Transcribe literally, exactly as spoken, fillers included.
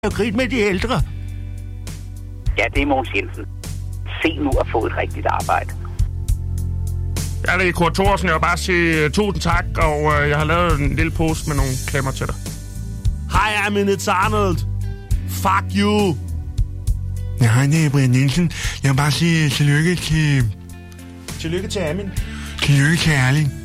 og grine med de ældre. Ja, det er Mogens Jensen. Se nu at få et rigtigt arbejde. Ja, det er Kurt Thorsen. Jeg vil bare sige uh, tusind tak, og uh, jeg har lavet en lille post med nogle klemmer til dig. Hej, Amin, it's Arnold. Fuck you. Ja, hej, det er Brian Nielsen. Jeg vil bare sige tillykke til... Tillykke til Amin. Tillykke til Erling.